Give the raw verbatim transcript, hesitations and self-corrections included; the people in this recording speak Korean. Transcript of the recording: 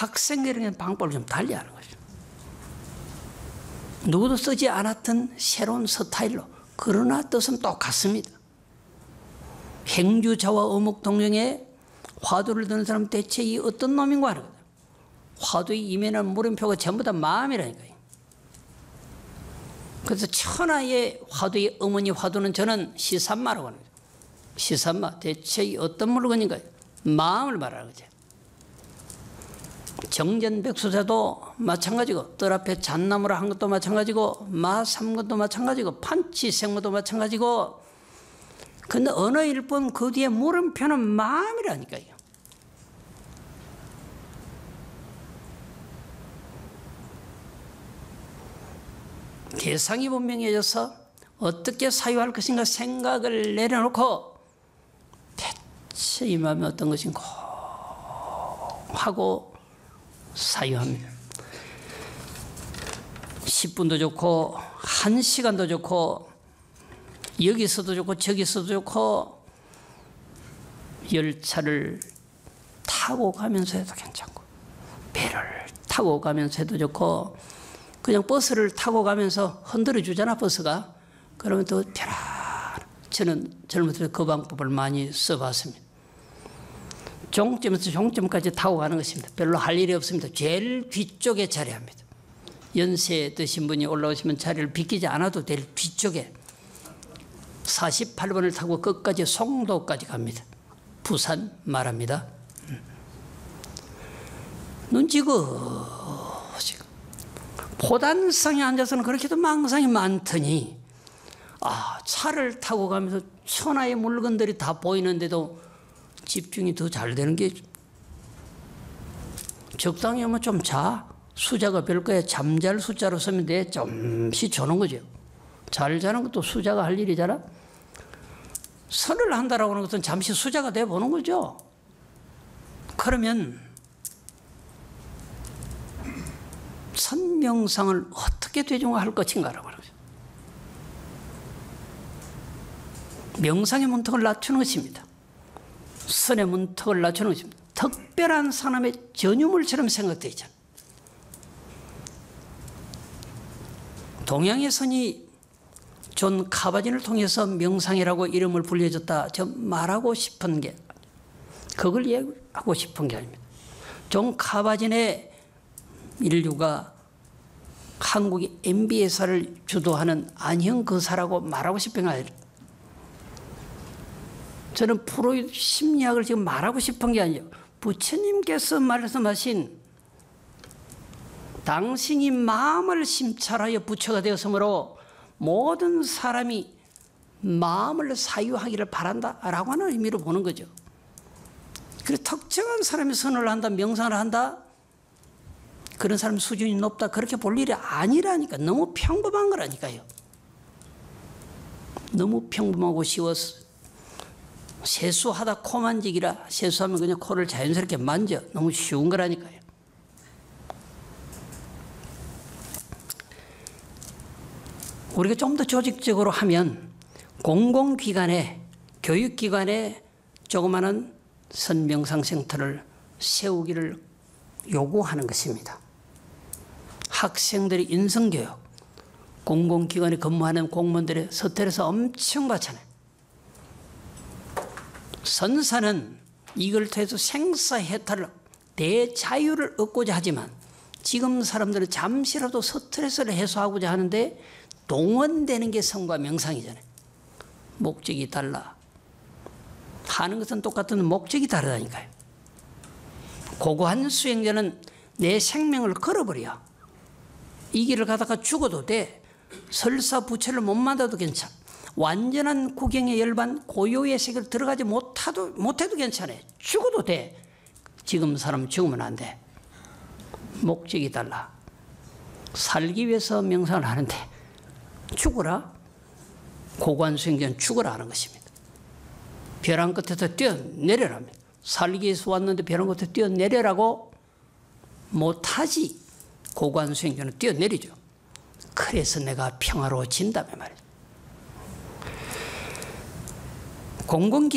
학생들에게는 방법을 좀 달리하는 거죠. 누구도 쓰지 않았던 새로운 스타일로. 그러나 뜻은 똑같습니다. 행주자와 어묵동정에 화두를 드는 사람 대체 이 어떤 놈인가 하는 거죠. 화두의 이면에는 물음표가 전부 다 마음이라니까요. 그래서 천하의 화두의 어머니 화두는 저는 시산마라고 하는 거죠. 시산마, 대체 이 어떤 물건인가요? 마음을 말하는 거죠. 정전백수자도 마찬가지고, 뜰 앞에 잣나무를 한 것도 마찬가지고, 마 삼 것도 마찬가지고, 판치생모도 마찬가지고. 근데 언어일 뿐 그 뒤에 물음표는 마음이라니까요. 대상이 분명해져서 어떻게 사유할 것인가 생각을 내려놓고 대체 이 마음이 어떤 것인가 하고 사유합니다. 십 분도 좋고 한 시간도 좋고 여기서도 좋고 저기서도 좋고 열차를 타고 가면서 해도 괜찮고 배를 타고 가면서 해도 좋고 그냥 버스를 타고 가면서 흔들어 주잖아 버스가. 그러면 또 편안. 저는 젊을 때 그 방법을 많이 써봤습니다. 종점에서 종점까지 타고 가는 것입니다. 별로 할 일이 없습니다. 제일 뒤쪽에 자리합니다. 연세 드신 분이 올라오시면 자리를 비키지 않아도 될 뒤쪽에 사십팔 번을 타고 끝까지 송도까지 갑니다. 부산 말합니다. 눈치고 지금 포단성에 앉아서는 그렇게도 망상이 많더니 아 차를 타고 가면서 천하의 물건들이 다 보이는데도 집중이 더 잘 되는 게 적당히 하면 좀 자. 수자가 별거야. 잠잘 숫자로 쓰면 돼. 좀씩 주는 거죠. 잘 자는 것도 수자가 할 일이잖아. 선을 한다라고 하는 것은 잠시 수자가 돼 보는 거죠. 그러면 선명상을 어떻게 대중화할 것인가라고 하는 거죠. 명상의 문턱을 낮추는 것입니다. 선의 문턱을 낮추는 것입니다. 특별한 사람의 전유물처럼 생각되어 있잖아요. 동양의 선이 존 카바진을 통해서 명상이라고 이름을 불려줬다. 저 말하고 싶은 게 그걸 얘기하고 싶은 게 아닙니다. 존 카바진의 인류가 한국의 엠비에스를 주도하는 안형 거사라고 말하고 싶은 게 아니라 저는 프로이드 심리학을 지금 말하고 싶은 게 아니에요. 부처님께서 말씀하신 당신이 마음을 심찰하여 부처가 되었으므로 모든 사람이 마음을 사유하기를 바란다라고 하는 의미로 보는 거죠. 그래서 특정한 사람이 선을 한다, 명상을 한다, 그런 사람 수준이 높다, 그렇게 볼 일이 아니라니까. 너무 평범한 거라니까요. 너무 평범하고 쉬워서 세수하다 코 만지기라. 세수하면 그냥 코를 자연스럽게 만져. 너무 쉬운 거라니까요. 우리가 좀 더 조직적으로 하면 공공기관에, 교육기관에 조그마한 선명상센터를 세우기를 요구하는 것입니다. 학생들의 인성교육, 공공기관에 근무하는 공무원들의 스트레스 엄청 받잖아요. 선사는 이걸 통해서 생사해탈을, 대자유를 얻고자 하지만 지금 사람들은 잠시라도 스트레스를 해소하고자 하는데 동원되는 게 선과 명상이잖아요. 목적이 달라. 하는 것은 똑같은 목적이 다르다니까요. 고고한 수행자는 내 생명을 걸어버려. 이 길을 가다가 죽어도 돼. 설사 부처를 못 만나도 괜찮아. 완전한 구경의 열반, 고요의 세계를 들어가지 못해도, 못해도 괜찮아요. 죽어도 돼. 지금 사람 죽으면 안 돼. 목적이 달라. 살기 위해서 명상을 하는데 죽어라. 고관 수행자는 죽어라 하는 것입니다. 벼랑 끝에서 뛰어내려랍니다. 살기 위해서 왔는데 벼랑 끝에 뛰어내려라고 못하지. 고관 수행자는 뛰어내리죠. 그래서 내가 평화로워진다며 말이죠. 공공기